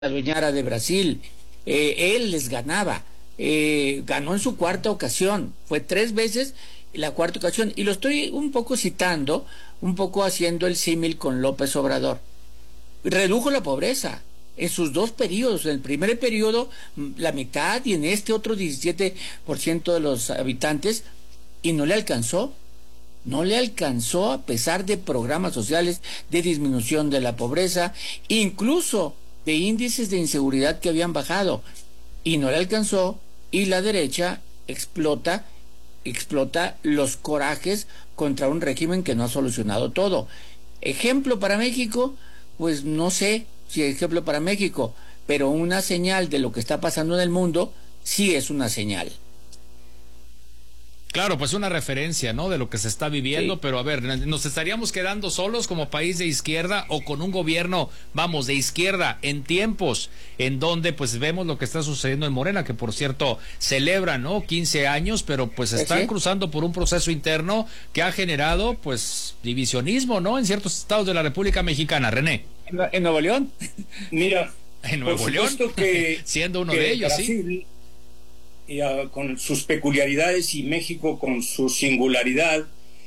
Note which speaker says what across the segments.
Speaker 1: adueñara de Brasil. Él les ganaba. Ganó en su cuarta ocasión. Fue 3 veces la cuarta ocasión. Y lo estoy un poco citando, un poco haciendo el símil con López Obrador. Redujo la pobreza en sus dos periodos. En el primer periodo, la mitad, y en este otro 17% de los habitantes, y no le alcanzó. No le alcanzó a pesar de programas sociales de disminución de la pobreza, incluso de índices de inseguridad que habían bajado, y no le alcanzó, y la derecha explota los corajes contra un régimen que no ha solucionado todo. Ejemplo para México, pues no sé si ejemplo para México, pero una señal de lo que está pasando en el mundo sí es una señal.
Speaker 2: Claro, pues una referencia, ¿no?, de lo que se está viviendo, sí. Pero a ver, ¿nos estaríamos quedando solos como país de izquierda o con un gobierno, vamos, de izquierda en tiempos en donde pues vemos lo que está sucediendo en Morena, que por cierto celebra, ¿no?, 15 años, pero pues están
Speaker 1: ¿Sí?
Speaker 2: cruzando por un proceso interno que ha generado pues divisionismo, ¿no?, en ciertos estados de la República Mexicana. René.
Speaker 1: ¿En Nuevo León?
Speaker 3: Mira,
Speaker 2: en Nuevo León,
Speaker 3: que,
Speaker 2: siendo uno
Speaker 3: que
Speaker 2: de ellos,
Speaker 3: Brasil,
Speaker 2: sí.
Speaker 3: Con sus peculiaridades, y México con su singularidad,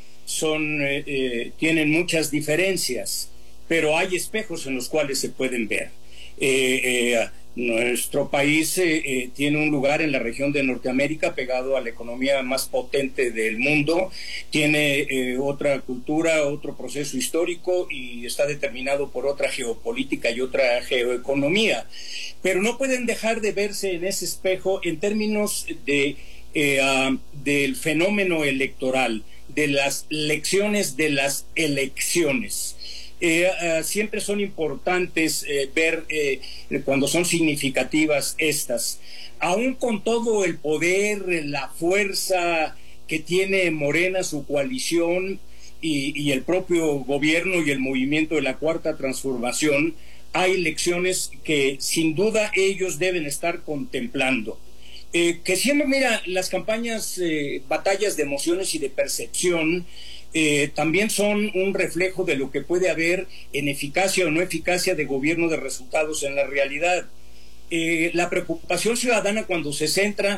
Speaker 3: tienen muchas diferencias, pero hay espejos en los cuales se pueden ver. Nuestro país tiene un lugar en la región de Norteamérica pegado a la economía más potente del mundo, tiene otra cultura, otro proceso histórico, y está determinado por otra geopolítica y otra geoeconomía, pero no pueden dejar de verse en ese espejo en términos del fenómeno electoral, de las lecciones de las elecciones. Siempre son importantes ver cuando son significativas estas. Aún con todo el poder, la fuerza que tiene Morena, su coalición y el propio gobierno y el movimiento de la Cuarta Transformación, hay lecciones que sin duda ellos deben estar contemplando. Que siendo, mira, las campañas, batallas de emociones y de percepción, también son un reflejo de lo que puede haber en eficacia o no eficacia de gobierno de resultados en la realidad. La preocupación ciudadana, cuando se centra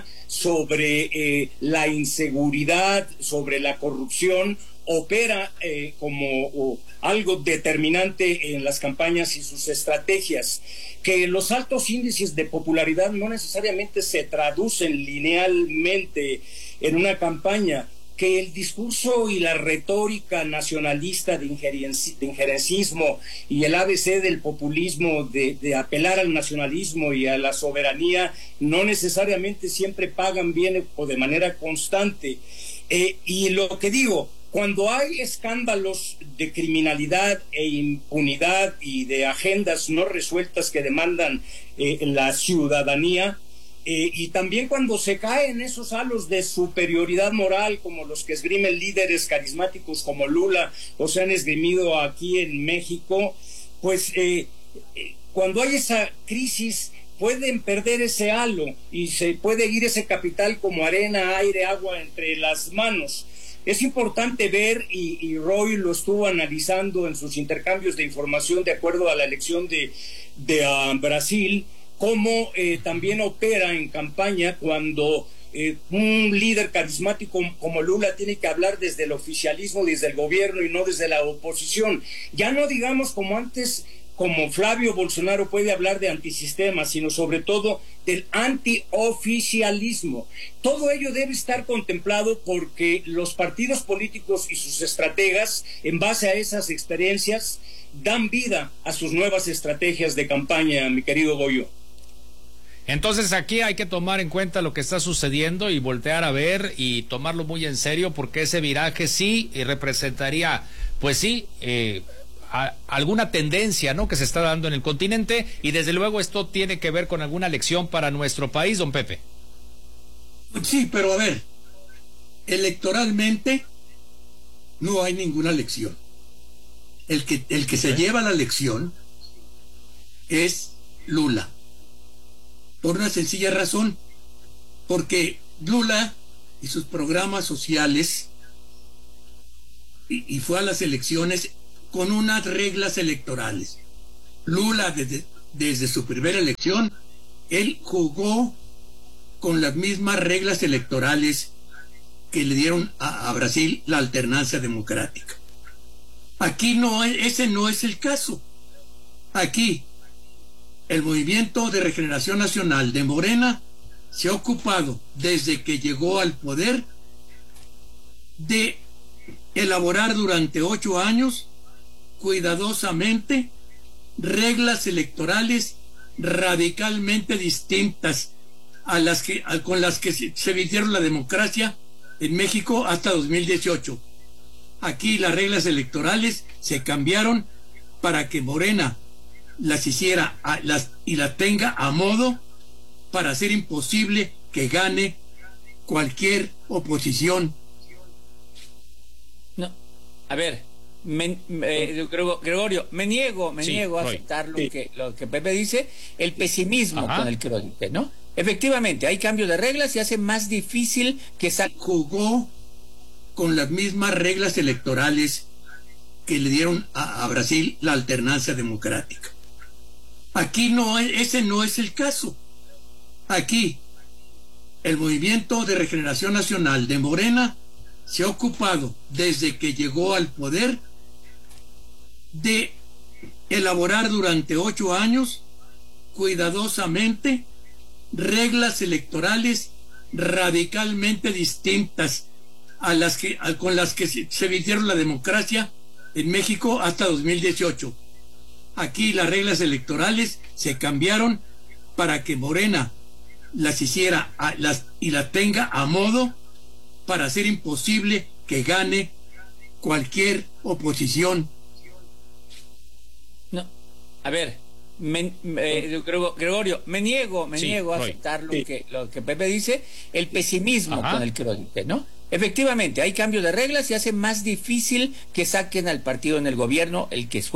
Speaker 3: sobre la inseguridad, sobre la corrupción, opera como algo determinante en las campañas y sus estrategias. Que los altos índices de popularidad no necesariamente se traducen linealmente en una campaña, que el discurso y la retórica nacionalista de injerencismo y el ABC del populismo de apelar al nacionalismo y a la soberanía no necesariamente siempre pagan bien o de manera constante. Y lo que digo, cuando hay escándalos de criminalidad e impunidad y de agendas no resueltas que demandan la ciudadanía, y también cuando se caen esos halos de superioridad moral como los que esgrimen líderes carismáticos como Lula o se han esgrimido aquí en México, pues cuando hay esa crisis pueden perder ese halo y se puede ir ese capital como arena, aire, agua entre las manos. Es importante ver, y Roy lo estuvo analizando en sus intercambios de información de acuerdo a la elección de Brasil, cómo también opera en campaña cuando un líder carismático como Lula tiene que hablar desde el oficialismo, desde el gobierno y no desde la oposición. Ya no digamos como antes, como Flavio Bolsonaro puede hablar de antisistema, sino sobre todo del antioficialismo. Todo ello debe estar contemplado porque los partidos políticos y sus estrategas, en base a esas experiencias, dan vida a sus nuevas estrategias de campaña, mi querido Goyo.
Speaker 2: Entonces aquí hay que tomar en cuenta lo que está sucediendo y voltear a ver y tomarlo muy en serio, porque ese viraje sí representaría, pues sí, alguna tendencia, ¿no?, que se está dando en el continente, y desde luego esto tiene que ver con alguna lección para nuestro país, don Pepe.
Speaker 4: Sí, pero a ver, electoralmente no hay ninguna lección. El que se lleva la lección es Lula, por una sencilla razón, porque Lula y sus programas sociales y fue a las elecciones con unas reglas electorales. Lula desde desde su primera elección, él jugó con las mismas reglas electorales que le dieron a Brasil la alternancia democrática. Aquí no, ese no es el caso. Aquí el Movimiento de Regeneración Nacional de Morena se ha ocupado desde que llegó al poder de elaborar durante 8 años cuidadosamente reglas electorales radicalmente distintas a las que, con las que se vivieron la democracia en México hasta 2018. Aquí las reglas electorales se cambiaron para que Morena las hiciera y las tenga a modo para hacer imposible que gane cualquier oposición.
Speaker 1: No, a ver, Gregorio, me niego a aceptar lo que Pepe dice, el pesimismo con el que lo dice, ¿no? Efectivamente, hay cambio de reglas y hace más difícil que
Speaker 4: jugó con las mismas reglas electorales que le dieron a Brasil la alternancia democrática. Aquí no, ese no es el caso. Aquí el Movimiento de Regeneración Nacional de Morena se ha ocupado desde que llegó al poder de elaborar durante 8 años cuidadosamente reglas electorales radicalmente distintas a las que, con las que se vivieron la democracia en México hasta 2018. Aquí las reglas electorales se cambiaron para que Morena las hiciera y las tenga a modo para hacer imposible que gane cualquier oposición.
Speaker 1: No, a ver, Gregorio, me niego a aceptar lo que Pepe dice, el pesimismo con el que lo dice, ¿no? Efectivamente, hay cambio de reglas y hace más difícil que saquen al partido en el gobierno el que